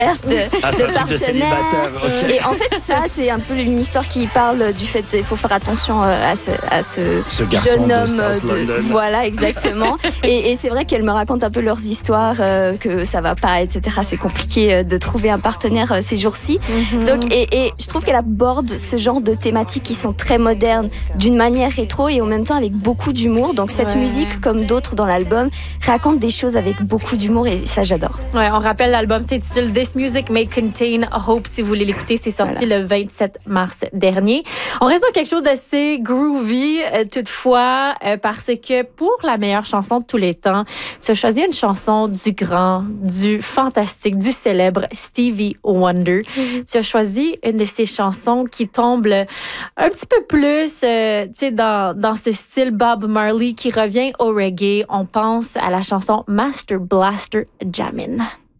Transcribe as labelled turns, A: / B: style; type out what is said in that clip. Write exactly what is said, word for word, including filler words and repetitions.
A: de,
B: ah,
A: de partenaires.
B: De célibataire, okay.
A: Et en fait, ça, c'est un peu une histoire qui parle du fait qu'il faut faire attention à ce, à ce,
B: ce jeune
A: homme.
B: De South
A: de,
B: London.
A: Voilà, exactement. et, et c'est vrai qu'elle me raconte un peu leurs histoires, euh, que ça va pas, et cetera. C'est compliqué de trouver un partenaire euh, ces jours-ci. Mm-hmm. Donc, et, et je trouve qu'elle aborde ce genre de thématiques qui sont très modernes, d'une manière rétro et en même temps avec beaucoup d'humour. Donc cette
C: ouais.
A: musique, comme d'autres dans l'album, raconte des choses avec beaucoup d'humour et ça, j'adore.
C: Ouais, on rappelle l'album s'intitule This Music May Contain Hope. Si vous voulez l'écouter, c'est sorti voilà. le vingt-sept mars dernier. On reste dans quelque chose d'assez groovy, euh, toutefois, euh, parce que pour la meilleure chanson de tous les temps, tu as choisi une chanson du grand, du fantastique, du célèbre Stevie Wonder. Mm-hmm. Tu as choisi une de ces chansons qui tombe un petit peu plus euh, tu sais, dans, dans ce style Bob Marley qui revient au reggae. On pense à la chanson Master Blaster Jammin'.